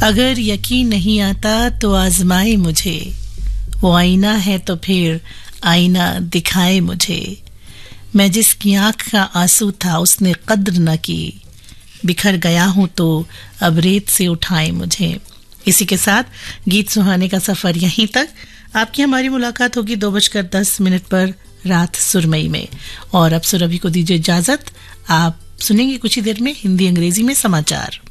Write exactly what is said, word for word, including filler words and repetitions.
अगर यकीन नहीं आता तो आजमाए मुझे, वो आईना है तो फिर आईना दिखाए मुझे। मैं जिसकी आंख का आंसू था उसने कद्र न की, बिखर गया हूं तो अब रेत से उठाए मुझे। इसी के साथ गीत सुहाने का सफर यहीं तक। आपकी हमारी मुलाकात होगी दो बजकर दस मिनट पर रात सुरमई में। और अब सुरभि को दीजिए इजाजत। आप सुनेंगे कुछ ही देर में हिंदी अंग्रेजी में समाचार।